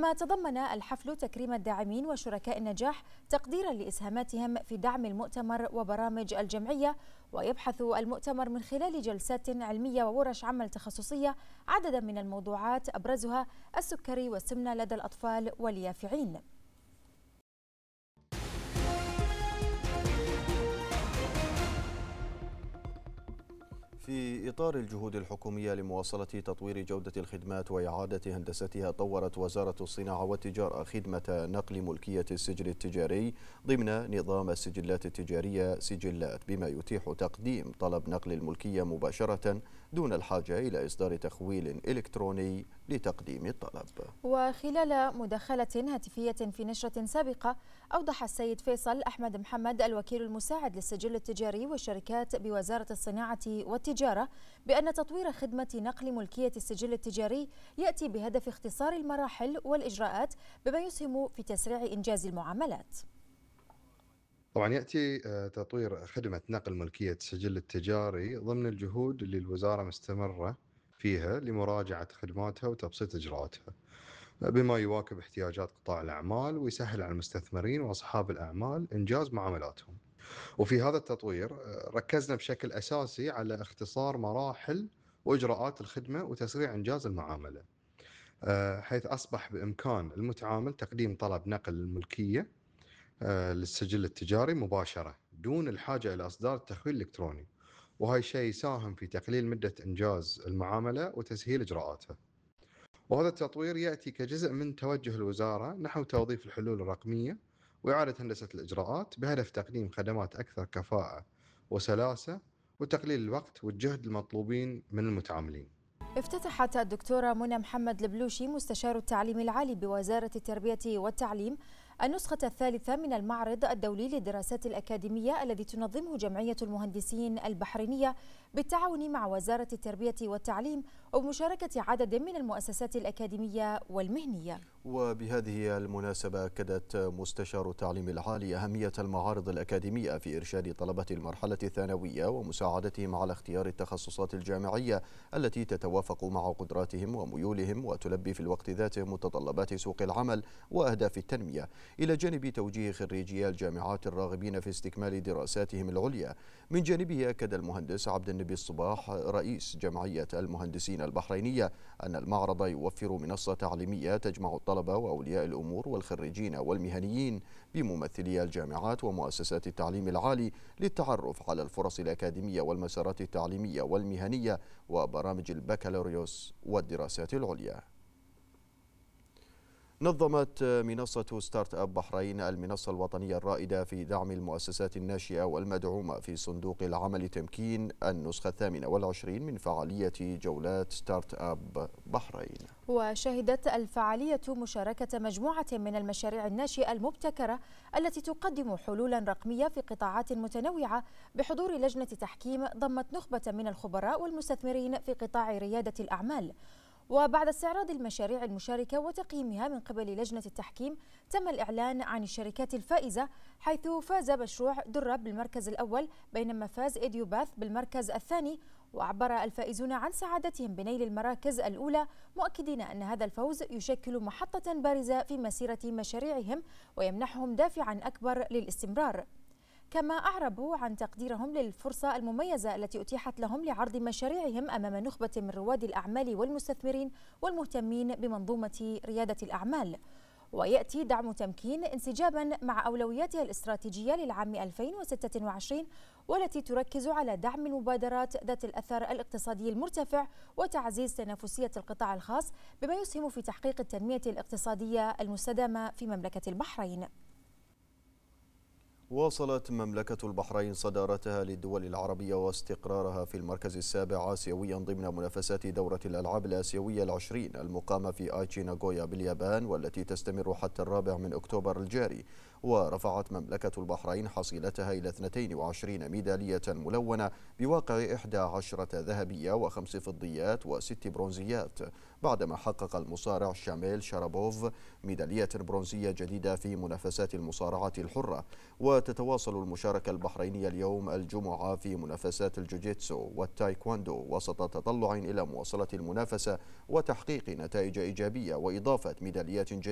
كما تضمن الحفل تكريم الداعمين وشركاء النجاح تقديرا لإسهاماتهم في دعم المؤتمر وبرامج الجمعية. ويبحث المؤتمر من خلال جلسات علمية وورش عمل تخصصية عددا من الموضوعات أبرزها السكري والسمنة لدى الأطفال واليافعين. في إطار الجهود الحكومية لمواصلة تطوير جودة الخدمات وإعادة هندستها، طورت وزارة الصناعة والتجارة خدمة نقل ملكية السجل التجاري ضمن نظام السجلات التجارية سجلات، بما يتيح تقديم طلب نقل الملكية مباشرة دون الحاجة إلى إصدار تخويل إلكتروني لتقديم الطلب. وخلال مداخلة هاتفية في نشرة سابقة، أوضح السيد فيصل أحمد محمد الوكيل المساعد للسجل التجاري والشركات بوزارة الصناعة والتجارة بأن تطوير خدمة نقل ملكية السجل التجاري يأتي بهدف اختصار المراحل والإجراءات بما يسهم في تسريع إنجاز المعاملات. طبعا يأتي تطوير خدمة نقل ملكية السجل التجاري ضمن الجهود اللي الوزارة مستمرة فيها لمراجعة خدماتها وتبسيط إجراءاتها، بما يواكب احتياجات قطاع الأعمال ويسهل على المستثمرين وأصحاب الأعمال إنجاز معاملاتهم. وفي هذا التطوير ركزنا بشكل أساسي على اختصار مراحل وإجراءات الخدمة وتسريع إنجاز المعاملة، حيث أصبح بإمكان المتعامل تقديم طلب نقل الملكية للسجل التجاري مباشرة دون الحاجة إلى إصدار التخوين الإلكتروني، وهاي الشيء يساهم في تقليل مدة إنجاز المعاملة وتسهيل إجراءاتها. وهذا التطوير يأتي كجزء من توجه الوزارة نحو توظيف الحلول الرقمية وإعادة هندسة الإجراءات بهدف تقديم خدمات أكثر كفاءة وسلاسة وتقليل الوقت والجهد المطلوبين من المتعاملين. افتتحت الدكتورة منى محمد البلوشي مستشار التعليم العالي بوزارة التربية والتعليم النسخة الثالثة من المعرض الدولي للدراسات الأكاديمية الذي تنظمه جمعية المهندسين البحرينية بالتعاون مع وزارة التربية والتعليم وبمشاركة عدد من المؤسسات الأكاديمية والمهنية. وبهذه المناسبة أكدت مستشار التعليم العالي أهمية المعارض الأكاديمية في إرشاد طلبة المرحلة الثانوية ومساعدتهم على اختيار التخصصات الجامعية التي تتوافق مع قدراتهم وميولهم وتلبي في الوقت ذاته متطلبات سوق العمل وأهداف التنمية، إلى جانب توجيه خريجي الجامعات الراغبين في استكمال دراساتهم العليا. من جانبه أكد المهندس عبد النبي الصباح رئيس جمعية المهندسين البحرينية أن المعرض يوفر منصة تعليمية تجمع الطلبة وأولياء الأمور والخريجين والمهنيين بممثلي الجامعات ومؤسسات التعليم العالي للتعرف على الفرص الأكاديمية والمسارات التعليمية والمهنية وبرامج البكالوريوس والدراسات العليا. نظمت منصة ستارت أب بحرين المنصة الوطنية الرائدة في دعم المؤسسات الناشئة والمدعومة في صندوق العمل تمكين النسخة 28 من فعالية جولات ستارت أب بحرين. وشهدت الفعالية مشاركة مجموعة من المشاريع الناشئة المبتكرة التي تقدم حلولا رقمية في قطاعات متنوعة بحضور لجنة تحكيم ضمت نخبة من الخبراء والمستثمرين في قطاع ريادة الأعمال. وبعد استعراض المشاريع المشاركة وتقييمها من قبل لجنة التحكيم، تم الإعلان عن الشركات الفائزة، حيث فاز مشروع درة بالمركز الأول بينما فاز إيديوباث بالمركز الثاني. وعبر الفائزون عن سعادتهم بنيل المراكز الأولى، مؤكدين أن هذا الفوز يشكل محطة بارزة في مسيرة مشاريعهم ويمنحهم دافعا أكبر للاستمرار. كما أعربوا عن تقديرهم للفرصة المميزة التي أتيحت لهم لعرض مشاريعهم أمام نخبة من رواد الأعمال والمستثمرين والمهتمين بمنظومة ريادة الأعمال. ويأتي دعم تمكين انسجابا مع أولوياتها الاستراتيجية للعام 2026 والتي تركز على دعم المبادرات ذات الأثر الاقتصادي المرتفع وتعزيز تنافسية القطاع الخاص بما يسهم في تحقيق التنمية الاقتصادية المستدامة في مملكة البحرين. واصلت مملكة البحرين صدارتها للدول العربية واستقرارها في المركز السابع آسيويا ضمن منافسات دورة الألعاب الآسيوية العشرين المقامة في آيتشي ناغويا باليابان والتي تستمر حتى 4 أكتوبر الجاري. ورفعت مملكة البحرين حصيلتها إلى 22 ميدالية ملونة بواقع 11 ذهبية و5 فضيات و6 برونزيات، بعدما حقق المصارع شاميل شارابوف ميدالية برونزية جديدة في منافسات المصارعة الحرة. وتتواصل المشاركة البحرينية اليوم الجمعة في منافسات الجوجيتسو والتايكواندو وسط تطلع إلى مواصلة المنافسة وتحقيق نتائج إيجابية وإضافة ميداليات جديدة